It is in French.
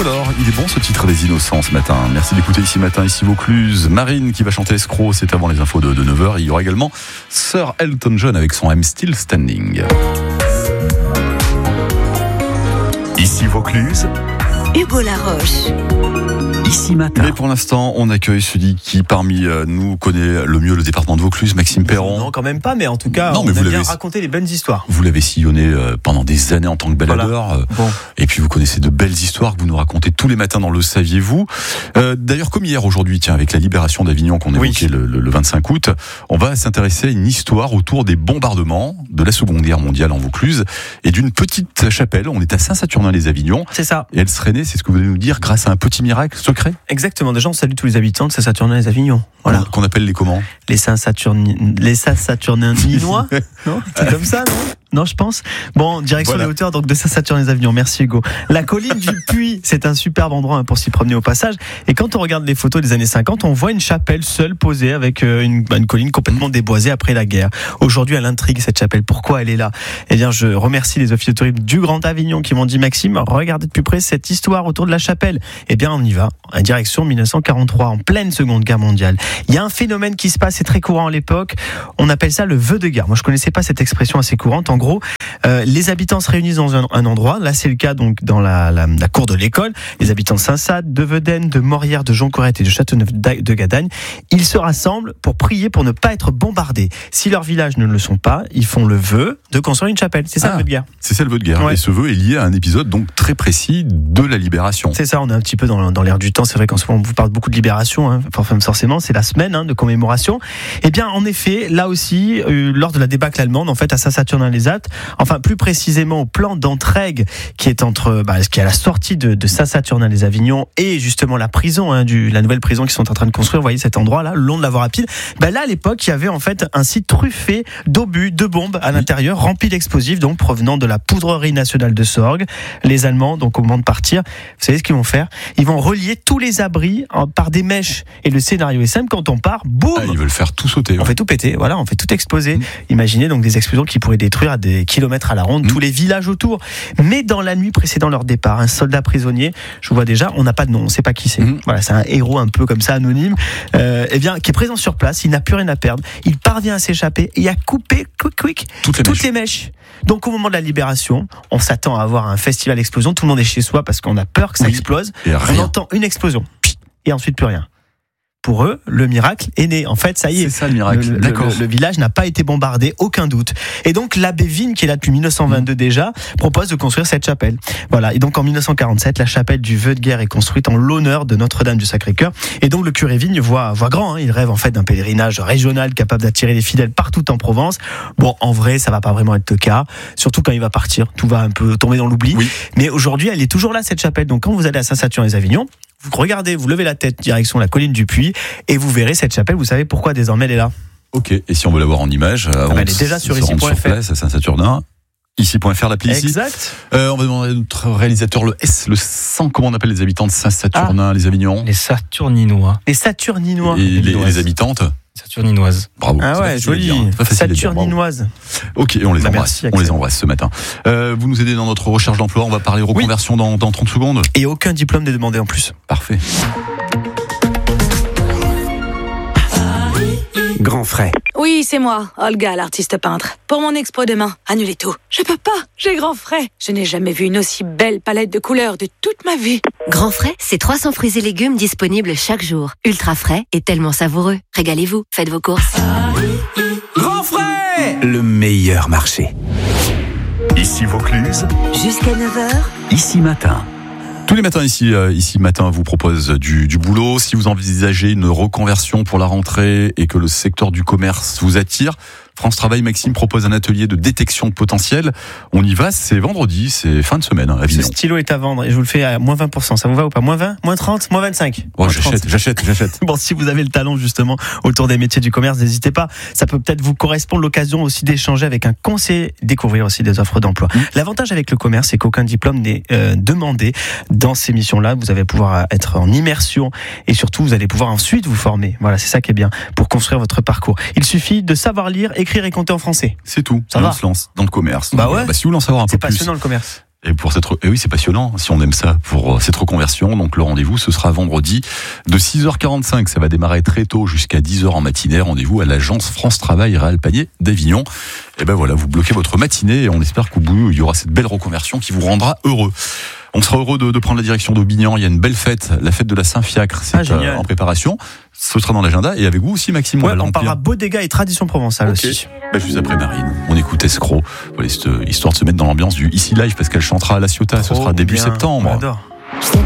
alors, il est bon ce titre des Innocents ce matin. Merci d'écouter Ici Matin, ici Vaucluse. Marine qui va chanter Escroc, c'est avant les infos de 9h. Il y aura également Sir Elton John avec son I'm Still Standing. Ici Vaucluse, Hugo Laroche. Ici Matin. Mais pour l'instant, on accueille celui qui parmi nous connaît le mieux le département de Vaucluse, Maxime Perron. Non, quand même pas, mais en tout cas, Non, mais on vous aime bien l'avez- raconter les bonnes histoires. Vous l'avez sillonné pendant des années en tant que baladeur. Bon. Et puis vous connaissez de belles histoires que vous nous racontez tous les matins dans Le Saviez-vous. D'ailleurs, comme hier aujourd'hui, tiens, avec la libération d'Avignon qu'on évoquait le 25 août, on va s'intéresser à une histoire autour des bombardements de la Seconde Guerre mondiale en Vaucluse et d'une petite chapelle. On est à Saint-Saturnin-les-Avignon. C'est ça. Et elle serait née, c'est ce que vous voulez nous dire, grâce à un petit miracle secret. Exactement. Déjà, on salue tous les habitants de Saint-Saturnin-les-Avignon. Voilà. Qu'on appelle les comment? Les Saint-Saturninois. Non? C'est comme ça, non? Non, je pense. Bon, direction Voilà. les hauteurs donc de Saint-Saturnin-les-Avignon. Merci Hugo. La colline du Puy, c'est un superbe endroit pour s'y promener au passage. Et quand on regarde les photos des années 50, on voit une chapelle seule posée avec une colline complètement déboisée après la guerre. Aujourd'hui, elle intrigue cette chapelle. Pourquoi elle est là? Eh bien, je remercie les officiers de tourisme du Grand Avignon qui m'ont dit, Maxime, regardez de plus près cette histoire autour de la chapelle. Eh bien, on y va. En direction 1943, en pleine Seconde Guerre mondiale. Il y a un phénomène qui se passe, c'est très courant à l'époque. On appelle ça le vœu de guerre. Moi, je connaissais pas cette expression assez courante. En gros, les habitants se réunissent dans un endroit. Là, c'est le cas donc dans la cour de l'école. Les habitants de Saint-Sade, de Vedène, de Morières, de Joncorette et de Châteauneuf de Gadagne, ils se rassemblent pour prier pour ne pas être bombardés. Si leur village ne le sont pas, ils font le vœu de construire une chapelle. C'est ça le vœu de guerre. C'est ça le vœu de guerre. Ouais. Et ce vœu est lié à un épisode donc très précis de la libération. C'est ça, on est un petit peu dans l'air du temps. C'est vrai qu'en ce moment, on vous parle beaucoup de libération. Hein. Enfin, forcément, c'est la semaine de commémoration. Eh bien, en effet, là aussi, lors de la débâcle allemande, en fait, à Saint-Saturnin-les-Alpes, enfin, plus précisément au plan d'Entraigues, qui est qui est à la sortie de Saint-Saturnin-les-Avignon et justement la prison, la nouvelle prison qu'ils sont en train de construire. Vous voyez cet endroit-là, le long de la voie rapide. Là, à l'époque, il y avait en fait un site truffé d'obus, de bombes à l'intérieur, rempli d'explosifs, donc provenant de la poudrerie nationale de Sorgues. Les Allemands, donc au moment de partir, vous savez ce qu'ils vont faire? Ils vont relier tous les abris par des mèches. Et le scénario est simple, quand on part, boum! Ils veulent faire tout sauter. On fait tout péter, voilà, on fait tout exploser. Imaginez donc des explosions qui pourraient détruire à des kilomètres à la ronde tous les villages autour. Mais dans la nuit précédant leur départ, un soldat prisonnier, je vous vois déjà, on n'a pas de nom, on ne sait pas qui c'est. Voilà, c'est un héros un peu comme ça, anonyme, qui est présent sur place, il n'a plus rien à perdre. Il parvient à s'échapper et à couper toutes les mèches. Donc au moment de la libération, on s'attend à avoir un festival d'explosion, tout le monde est chez soi parce qu'on a peur que ça explose. Et On rien. entend une explosion et ensuite plus rien. Pour eux, le miracle est né. En fait, ça y est. C'est ça le miracle. D'accord. Le village n'a pas été bombardé, aucun doute. Et donc, l'abbé Vigne, qui est là depuis 1922 déjà, propose de construire cette chapelle. Voilà. Et donc, en 1947, la chapelle du vœu de guerre est construite en l'honneur de Notre-Dame du Sacré-Cœur. Et donc, le curé Vigne voit grand. Il rêve en fait d'un pèlerinage régional capable d'attirer les fidèles partout en Provence. Bon, en vrai, ça va pas vraiment être le cas. Surtout quand il va partir. Tout va un peu tomber dans l'oubli. Oui. Mais aujourd'hui, elle est toujours là, cette chapelle. Donc, quand vous allez à Saint-Saturnin-les-Avignon, vous regardez, vous levez la tête direction la colline du Puy et vous verrez cette chapelle. Vous savez pourquoi désormais elle est là? Ok. Et si on veut la voir en image, avant elle de est déjà se sur rendre ici.fr. sur place à Saint-Saturnin. Ici.fr, l'appli ici. Exact. On va demander à notre réalisateur le 100, comment on appelle les habitants de Saint-Saturnin, les Avignons? Les Saturninois. Les Saturninois. Et les habitantes? Saturninoises. Bravo. Ah C'est ouais, facile à joli. dire. Très facile à dire, bravo. Saturninoise. Ok, on les Bah, embrasse. merci, On les Axel. embrasse ce matin. Vous nous aidez dans notre recherche d'emploi. On va parler reconversion dans 30 secondes. Et aucun diplôme n'est demandé en plus. Parfait. Grand frais. Oui, c'est moi, Olga, l'artiste peintre. Pour mon expo demain, annulez tout. Je peux pas, j'ai grand frais. Je n'ai jamais vu une aussi belle palette de couleurs de toute ma vie. Grand frais, c'est 300 fruits et légumes disponibles chaque jour. Ultra frais et tellement savoureux. Régalez-vous, faites vos courses. Grand frais. Le meilleur marché. Ici Vaucluse, Jusqu'à 9h, ici Matin. Tous les matins ici Matin vous propose du boulot. Si vous envisagez une reconversion pour la rentrée et que le secteur du commerce vous attire, France Travail Maxime propose un atelier de détection de potentiel. On y va, c'est vendredi, c'est fin de semaine à Ce Avignon. stylo est à vendre et je vous le fais à moins 20%. Ça vous va ou pas? Moins 20? Moins 30? Moins 25? Oh, Moins 30. j'achète. Bon, si vous avez le talent justement autour des métiers du commerce, n'hésitez pas. Ça peut peut-être vous correspondre, l'occasion aussi d'échanger avec un conseiller, découvrir aussi des offres d'emploi. L'avantage avec le commerce, c'est qu'aucun diplôme n'est demandé dans ces missions-là. Vous allez pouvoir être en immersion et surtout vous allez pouvoir ensuite vous former. Voilà, c'est ça qui est bien pour construire votre parcours. Il suffit de savoir lire, écrire et compter en français. C'est tout. Ça on va. se lance dans le commerce. Bah ouais. Si vous voulez en savoir un peu C'est plus, passionnant le commerce. Et oui, c'est passionnant si on aime ça pour cette reconversion. Donc le rendez-vous, ce sera vendredi de 6h45. Ça va démarrer très tôt jusqu'à 10h en matinée. Rendez-vous à l'agence France Travail Réal Panier d'Avignon. Et ben voilà, vous bloquez votre matinée et on espère qu'au bout, il y aura cette belle reconversion qui vous rendra heureux. On sera heureux de prendre la direction d'Aubignan. Il y a une belle fête, la fête de la Saint-Fiacre. C'est en préparation. Ce sera dans l'agenda. Et avec vous aussi, Maxime. Ouais, on parlera bodega et tradition provençale aussi. Juste après Marine, on écoute Escroc. Voilà, histoire de se mettre dans l'ambiance du Ici Live parce qu'elle chantera à La Ciotat. Ce sera début septembre. On adore.